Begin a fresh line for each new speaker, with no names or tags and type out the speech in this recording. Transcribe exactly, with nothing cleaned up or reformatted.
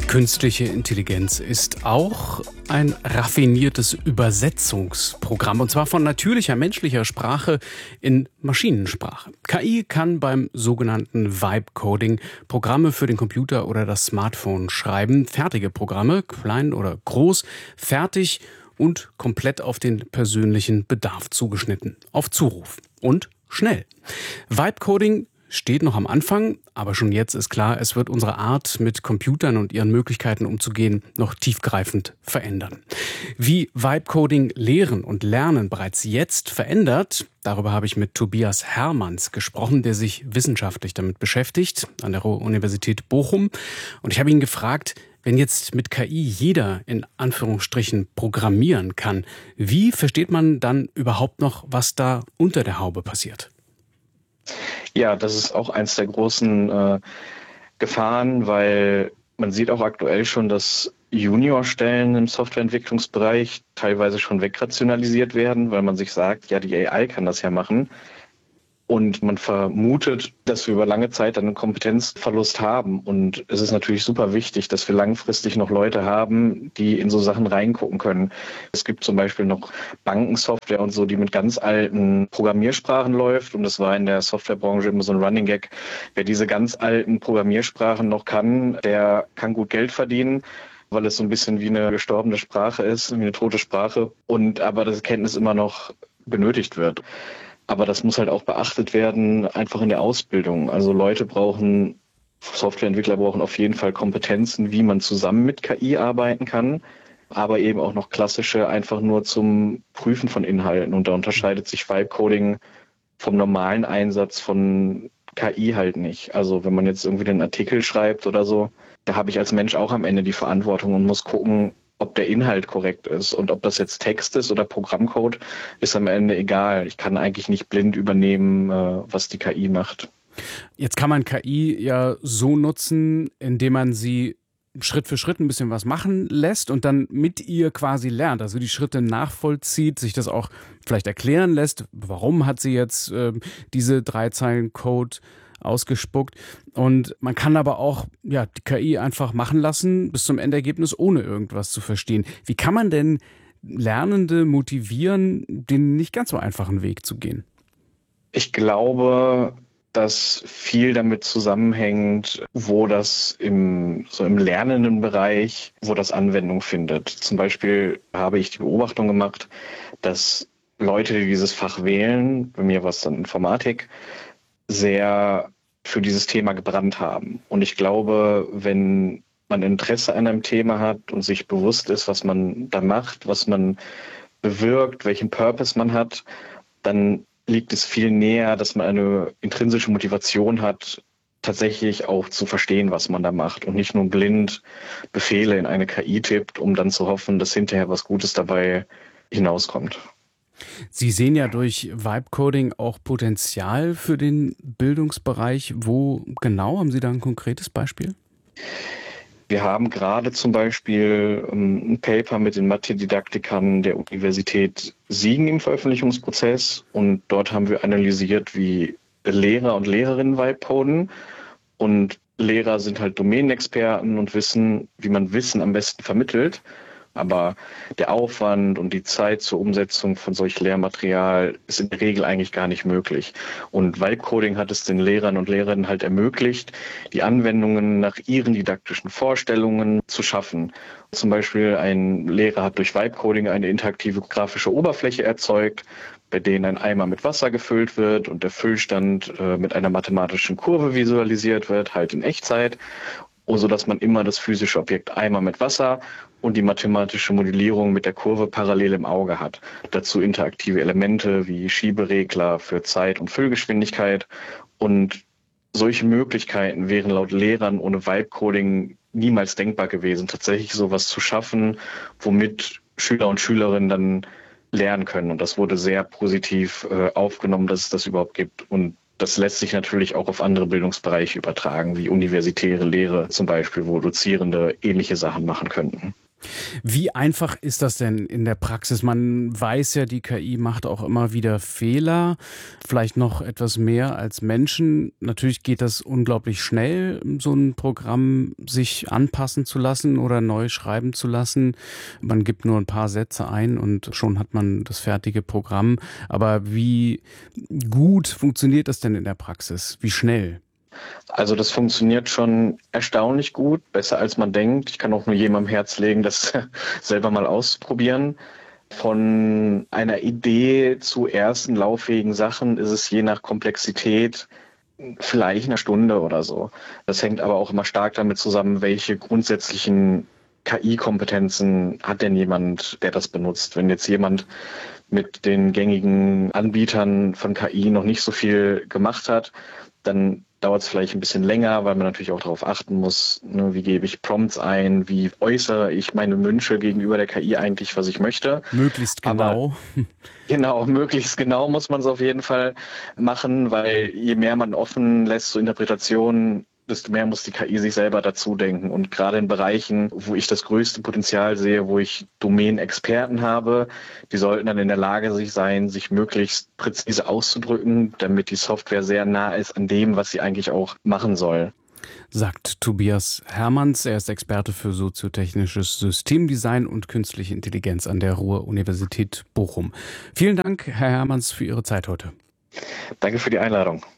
Künstliche Intelligenz ist auch ein raffiniertes Übersetzungsprogramm, und zwar von natürlicher menschlicher Sprache in Maschinensprache. K I kann beim sogenannten Vibe-Coding Programme für den Computer oder das Smartphone schreiben. Fertige Programme, klein oder groß, fertig und komplett auf den persönlichen Bedarf zugeschnitten. Auf Zuruf und schnell. Vibe-Coding steht noch am Anfang, aber schon jetzt ist klar, es wird unsere Art, mit Computern und ihren Möglichkeiten umzugehen, noch tiefgreifend verändern. Wie Vibe-Coding Lehren und Lernen bereits jetzt verändert, darüber habe ich mit Tobias Hermanns gesprochen, der sich wissenschaftlich damit beschäftigt, an der Ruhr-Universität Bochum. Und ich habe ihn gefragt, wenn jetzt mit K I jeder in Anführungsstrichen programmieren kann, wie versteht man dann überhaupt noch, was da unter der Haube passiert?
Ja, das ist auch eins der großen äh, Gefahren, weil man sieht auch aktuell schon, dass Juniorstellen im Softwareentwicklungsbereich teilweise schon wegrationalisiert werden, weil man sich sagt, ja, die A I kann das ja machen. Und man vermutet, dass wir über lange Zeit einen Kompetenzverlust haben. Und es ist natürlich super wichtig, dass wir langfristig noch Leute haben, die in so Sachen reingucken können. Es gibt zum Beispiel noch Bankensoftware und so, die mit ganz alten Programmiersprachen läuft. Und das war in der Softwarebranche immer so ein Running Gag. Wer diese ganz alten Programmiersprachen noch kann, der kann gut Geld verdienen, weil es so ein bisschen wie eine gestorbene Sprache ist, wie eine tote Sprache. Und aber das Kenntnis immer noch benötigt wird. Aber das muss halt auch beachtet werden, einfach in der Ausbildung. Also Leute brauchen, Softwareentwickler brauchen auf jeden Fall Kompetenzen, wie man zusammen mit K I arbeiten kann, aber eben auch noch klassische, einfach nur zum Prüfen von Inhalten. Und da unterscheidet sich Vibe-Coding vom normalen Einsatz von K I halt nicht. Also wenn man jetzt irgendwie einen Artikel schreibt oder so, da habe ich als Mensch auch am Ende die Verantwortung und muss gucken, ob der Inhalt korrekt ist, und ob das jetzt Text ist oder Programmcode, ist am Ende egal. Ich kann eigentlich nicht blind übernehmen, was die K I macht.
Jetzt kann man K I ja so nutzen, indem man sie Schritt für Schritt ein bisschen was machen lässt und dann mit ihr quasi lernt, also die Schritte nachvollzieht, sich das auch vielleicht erklären lässt, warum hat sie jetzt äh, diese drei Zeilen Code ausgespuckt. Und man kann aber auch ja, die K I einfach machen lassen bis zum Endergebnis, ohne irgendwas zu verstehen. Wie kann man denn Lernende motivieren, den nicht ganz so einfachen Weg zu gehen?
Ich glaube, dass viel damit zusammenhängt, wo das im, so im lernenden Bereich, wo das Anwendung findet. Zum Beispiel habe ich die Beobachtung gemacht, dass Leute, die dieses Fach wählen, bei mir war es dann Informatik, sehr für dieses Thema gebrannt haben. Und ich glaube, wenn man Interesse an einem Thema hat und sich bewusst ist, was man da macht, was man bewirkt, welchen Purpose man hat, dann liegt es viel näher, dass man eine intrinsische Motivation hat, tatsächlich auch zu verstehen, was man da macht und nicht nur blind Befehle in eine K I tippt, um dann zu hoffen, dass hinterher was Gutes dabei hinauskommt.
Sie sehen ja durch Vibe-Coding auch Potenzial für den Bildungsbereich. Wo genau? Haben Sie da ein konkretes Beispiel?
Wir haben gerade zum Beispiel ein Paper mit den Mathe-Didaktikern der Universität Siegen im Veröffentlichungsprozess. Und dort haben wir analysiert, wie Lehrer und Lehrerinnen Vibe-coden. Und Lehrer sind halt Domänenexperten und wissen, wie man Wissen am besten vermittelt. Aber der Aufwand und die Zeit zur Umsetzung von solch Lehrmaterial ist in der Regel eigentlich gar nicht möglich. Und Vibe-Coding hat es den Lehrern und Lehrerinnen halt ermöglicht, die Anwendungen nach ihren didaktischen Vorstellungen zu schaffen. Zum Beispiel ein Lehrer hat durch Vibe-Coding eine interaktive grafische Oberfläche erzeugt, bei denen ein Eimer mit Wasser gefüllt wird und der Füllstand äh, mit einer mathematischen Kurve visualisiert wird, halt in Echtzeit, so dass man immer das physische Objekt Eimer mit Wasser und die mathematische Modellierung mit der Kurve parallel im Auge hat. Dazu interaktive Elemente wie Schieberegler für Zeit- und Füllgeschwindigkeit. Und solche Möglichkeiten wären laut Lehrern ohne Vibe-Coding niemals denkbar gewesen, tatsächlich sowas zu schaffen, womit Schüler und Schülerinnen dann lernen können. Und das wurde sehr positiv äh, aufgenommen, dass es das überhaupt gibt. Und das lässt sich natürlich auch auf andere Bildungsbereiche übertragen, wie universitäre Lehre zum Beispiel, wo Dozierende ähnliche Sachen machen könnten.
Wie einfach ist das denn in der Praxis? Man weiß ja, die K I macht auch immer wieder Fehler, vielleicht noch etwas mehr als Menschen. Natürlich geht das unglaublich schnell, so ein Programm sich anpassen zu lassen oder neu schreiben zu lassen. Man gibt nur ein paar Sätze ein und schon hat man das fertige Programm. Aber wie gut funktioniert das denn in der Praxis? Wie schnell?
Also das funktioniert schon erstaunlich gut, besser als man denkt. Ich kann auch nur jedem am Herz legen, das selber mal auszuprobieren. Von einer Idee zu ersten lauffähigen Sachen ist es je nach Komplexität vielleicht eine Stunde oder so. Das hängt aber auch immer stark damit zusammen, welche grundsätzlichen K I-Kompetenzen hat denn jemand, der das benutzt. Wenn jetzt jemand mit den gängigen Anbietern von K I noch nicht so viel gemacht hat, dann dauert es vielleicht ein bisschen länger, weil man natürlich auch darauf achten muss, ne, wie gebe ich Prompts ein, wie äußere ich meine Wünsche gegenüber der K I eigentlich, was ich möchte.
Möglichst genau.
Aber genau, möglichst genau muss man es auf jeden Fall machen, weil je mehr man offen lässt zur Interpretation, desto mehr muss die K I sich selber dazu denken. Und gerade in Bereichen, wo ich das größte Potenzial sehe, wo ich Domänenexperten habe, die sollten dann in der Lage sich sein, sich möglichst präzise auszudrücken, damit die Software sehr nah ist an dem, was sie eigentlich auch machen soll.
Sagt Tobias Hermanns. Er ist Experte für soziotechnisches Systemdesign und künstliche Intelligenz an der Ruhr-Universität Bochum. Vielen Dank, Herr Hermanns, für Ihre Zeit heute.
Danke für die Einladung.